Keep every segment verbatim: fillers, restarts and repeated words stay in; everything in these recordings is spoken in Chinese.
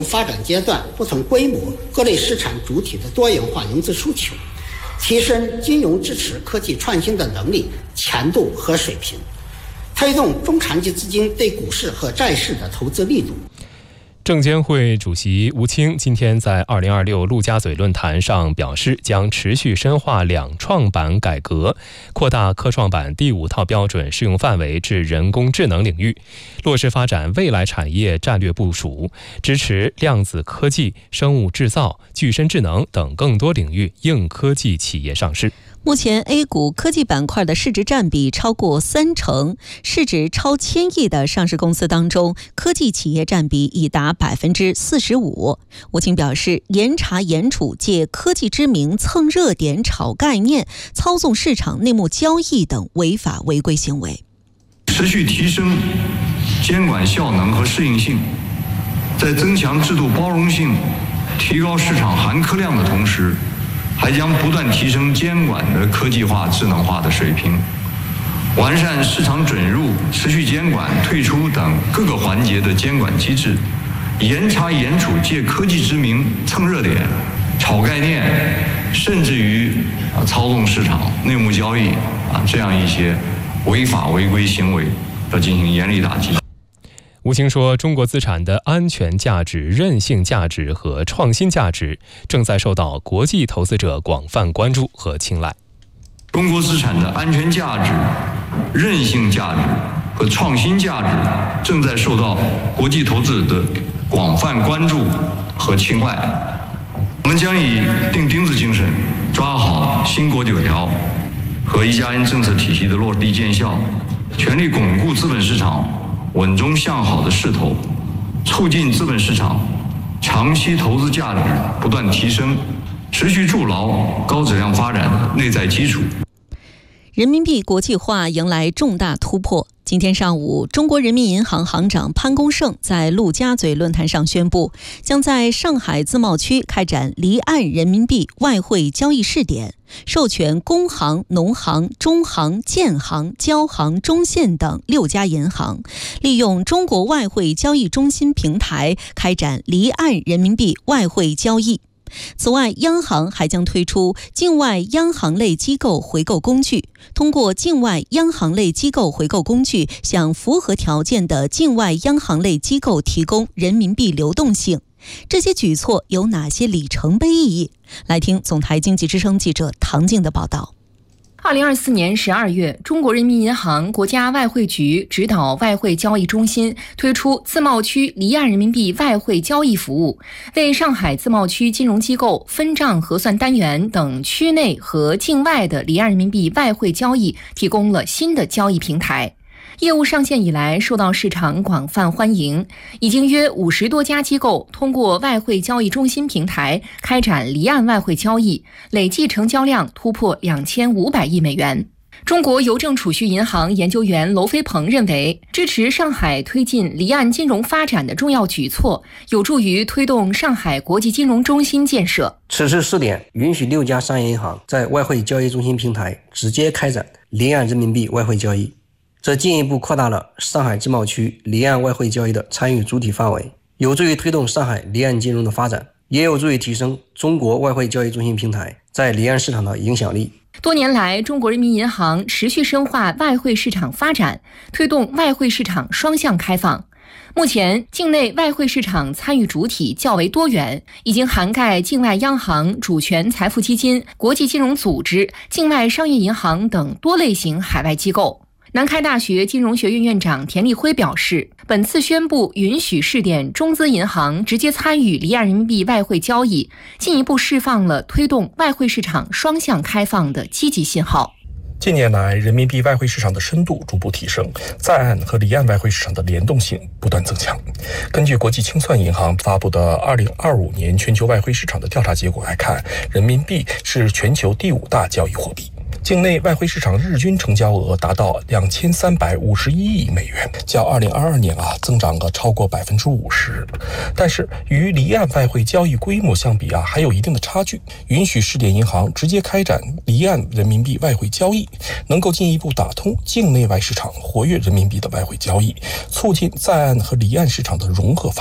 发展阶段不同规模各类市场主体的多元化融资需求，提升金融支持科技创新的能力、强度和水平，推动中长期资金对股市和债市的投资力度。 证监会主席吴清今天在二零二六陆家嘴论坛上表示，将持续深化两创板改革，扩大科创板第五套标准适用范围至人工智能领域，落实发展未来产业战略部署，支持量子科技、生物制造、具身智能等更多领域硬科技企业上市。 目前 A 股科技板块的市值占比超过三成，市值超千亿的上市公司当中，科技企业占比已达百分之四十五。吴清表示，严查严处借科技之名蹭热点、炒概念、操纵市场内幕交易等违法违规行为， 持续提升监管效能和适应性，在增强制度包容性、提高市场含客量的同时，还将不断提升监管的科技化、智能化的水平，完善市场准入、持续监管、退出等各个环节的监管机制，严查严处借科技之名蹭热点、炒概念，甚至于啊操纵市场、内幕交易啊这样一些违法违规行为，要进行严厉打击。 吴清说，中国资产的安全价值、韧性价值和创新价值正在受到国际投资者广泛关注和青睐。 中国资产的安全价值、韧性价值和创新价值正在受到国际投资者的广泛关注和青睐。我们将以钉钉子精神，抓好新国九条和一加 N 政策体系的落地见效，全力巩固资本市场稳中向好的势头，促进资本市场长期投资价值不断提升，持续筑牢高质量发展的内在基础。 人民币国际化迎来重大突破。今天上午，中国人民银行行长潘功胜在陆家嘴论坛上宣布，将在上海自贸区开展离岸人民币外汇交易试点，授权工行、农行、中行、建行、交行、中信等六家银行，利用中国外汇交易中心平台开展离岸人民币外汇交易。此外，央行还将推出境外央行类机构回购工具，通过境外央行类机构回购工具向符合条件的境外央行类机构提供人民币流动性。这些举措有哪些里程碑意义？来听总台经济之声记者唐静的报道。 二零二四年十二月，中国人民银行、国家外汇局指导外汇交易中心推出自贸区离岸人民币外汇交易服务，为上海自贸区金融机构、分账核算单元等区内和境外的离岸人民币外汇交易提供了新的交易平台。业务上线以来，受到市场广泛欢迎，已经约五十多家机构通过外汇交易中心平台开展离岸外汇交易，累计成交量突破两千五百亿美元。中国邮政储蓄银行研究员娄飞鹏认为，支持上海推进离岸金融发展的重要举措，有助于推动上海国际金融中心建设。 此次试点允许六家商业银行在外汇交易中心平台直接开展离岸人民币外汇交易，这进一步扩大了上海自贸区离岸外汇交易的参与主体范围，有助于推动上海离岸金融的发展，也有助于提升中国外汇交易中心平台在离岸市场的影响力。 多年来，中国人民银行持续深化外汇市场发展，推动外汇市场双向开放。目前，境内外汇市场参与主体较为多元，已经涵盖境外央行、主权财富基金、国际金融组织、境外商业银行等多类型海外机构。南开大学金融学院院长田立辉表示，本次宣布允许试点中资银行直接参与离岸人民币外汇交易，进一步释放了推动外汇市场双向开放的积极信号。 近年来，人民币外汇市场的深度逐步提升，在岸和离岸外汇市场的联动性不断增强。根据国际清算银行发布的二零二五年全球外汇市场的调查结果来看，人民币是全球第五大交易货币。境内外汇市场日均成交额达到两千三百五十一亿美元，较二零二二年啊增长了超过百分之五十。但是与离岸外汇交易规模相比啊，还有一定的差距。允许试点银行直接开展离岸人民币外汇交易，能够进一步打通境内外市场活跃人民币的外汇交易，促进在岸和离岸市场的融合发展。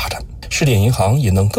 试点银行也能更